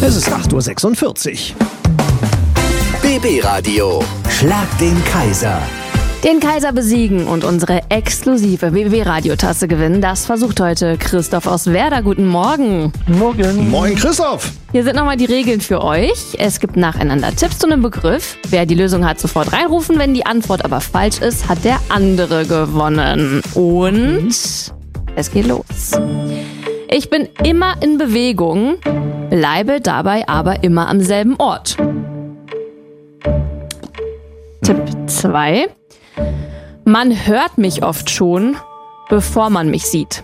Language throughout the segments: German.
Es ist 8.46 Uhr. BB Radio. Schlag den Kaiser. Den Kaiser besiegen und unsere exklusive BB-Radiotasse gewinnen, das versucht heute Christoph aus Werder. Guten Morgen. Morgen. Moin Christoph. Hier sind nochmal die Regeln für euch. Es gibt nacheinander Tipps zu einem Begriff. Wer die Lösung hat, sofort reinrufen. Wenn die Antwort aber falsch ist, hat der andere gewonnen. Und es geht los. Ich bin immer in Bewegung, bleibe dabei aber immer am selben Ort. Tipp 2. Man hört mich oft schon, bevor man mich sieht.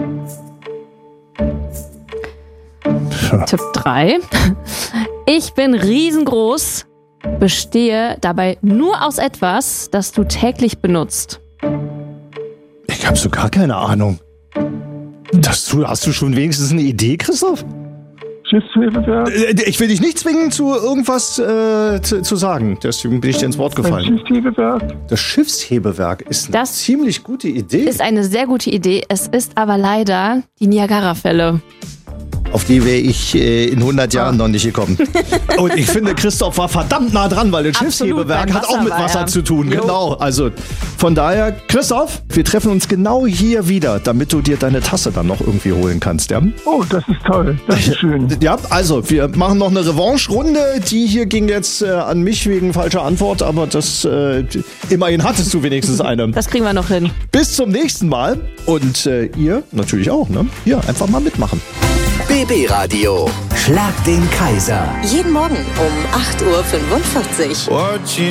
Tipp 3. Ich bin riesengroß, bestehe dabei nur aus etwas, das du täglich benutzt. Ich habe so gar keine Ahnung. Hast du schon wenigstens eine Idee, Christoph? Schiffshebewerk. Ich will dich nicht zwingen, zu irgendwas zu sagen. Deswegen bin ich dir ins Wort gefallen. Schiffshebewerk. Das Schiffshebewerk ist eine Das ziemlich gute Idee. Ist eine sehr gute Idee. Es ist aber leider die Niagara-Fälle. Auf die wäre ich in 100 Jahren noch nicht gekommen. Und ich finde, Christoph war verdammt nah dran, weil das Absolut, Schiffshebewerk beim hat auch mit Wasser war Wasser er. zu tun. Jo. Genau. Also von daher, Christoph, wir treffen uns genau hier wieder, damit du dir deine Tasse dann noch irgendwie holen kannst. Ja? Oh, das ist toll. Das ist schön. Ja, also wir machen noch eine Revanche-Runde. Die hier ging jetzt an mich wegen falscher Antwort, aber das immerhin hattest du wenigstens eine. Das kriegen wir noch hin. Bis zum nächsten Mal. Und ihr natürlich auch, ne? Hier, einfach mal mitmachen. BB Radio. Schlag den Kaiser. Jeden Morgen um 8.45 Uhr.